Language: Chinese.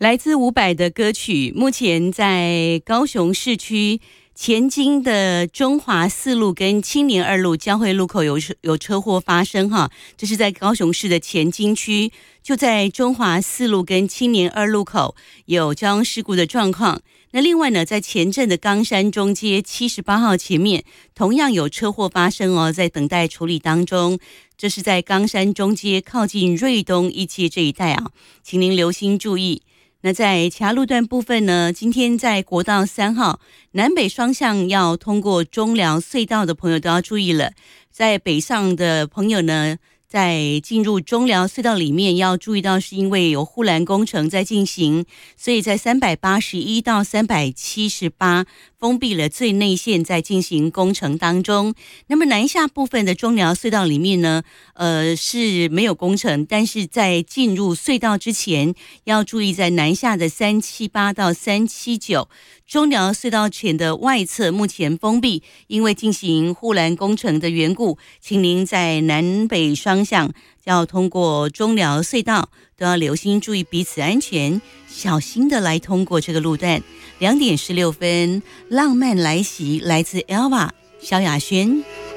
来自伍佰的歌曲，目前在高雄市区前金的中华4路跟青年2路交汇路口有车祸发生哈，这是在高雄市的前金区，就在中华4路跟青年2路口有交通事故的状况。那另外呢，在前镇的冈山中街78号前面同样有车祸发生哦，在等待处理当中。这是在冈山中街靠近瑞东一街这一带啊，请您留心注意。那在其他路段部分呢，今天在国道3号南北双向要通过中寮隧道的朋友都要注意了，在北上的朋友呢，在进入中寮隧道里面要注意到，是因为有护栏工程在进行，所以在381到378封闭了最内线，在进行工程当中。那么南下部分的中寮隧道里面呢，是没有工程，但是在进入隧道之前要注意，在南下的378到379中寮隧道前的外侧目前封闭，因为进行护栏工程的缘故，请您在南北双向要通过中寮隧道都要留心注意彼此安全，小心的来通过这个路段。2点16分，浪漫来袭，来自 Elva 萧亚轩。